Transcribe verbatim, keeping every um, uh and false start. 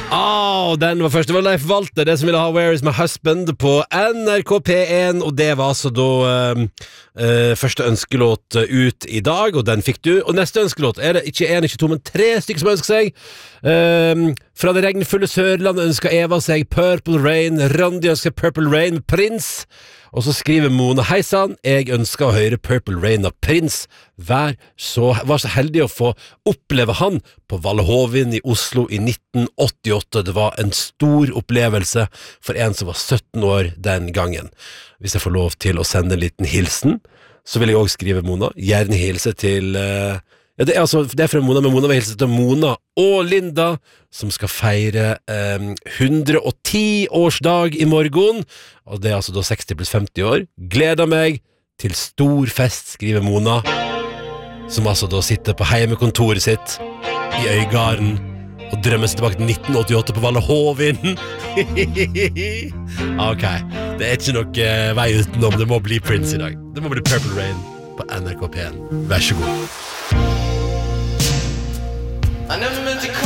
Ah, den var først. Det var Leif Walter, det som ville ha Where is my husband på N R K P én, og det var altså da uh, uh, første ønskelåt ut i dag, og den fikk du. Og neste ønskelåt er det ikke en, ikke to, men tre stykker som ønsker seg. Uh, fra det regnfulle Sørlandet ønsker Eva seg Purple Rain, Randi ønsker Purple Rain, Prins. Og så skriver Mona, hei sann, jeg ønsker å høre Purple Rain av Prins. Vær så, var så heldig å få oppleve han på Valle Hovin i Oslo i nitten åttiåtte. Det var en stor opplevelse for en som var sytten år den gangen. Hvis jeg får lov til å sende en liten hilsen, så vil jeg også skrive Mona. Gjerne hilse til... Uh, ja, det er altså, det er fra Mona, men Mona vil hilse til Mona og Linda, som skal feire um, hundre og ti årsdag i morgen, og det er altså da seksti pluss femti år. Gleder meg til stor fest, skriver Mona, som altså da sitter på heimekontoret sitt i Øygarden og drømmer seg tilbake til nitten åttiåtte på Valle Hovin. Ok, det er ikke nok uh, vei utenom, det må bli Prince i dag. Det må bli Purple Rain på N R K P én. Vær så god. I never meant to call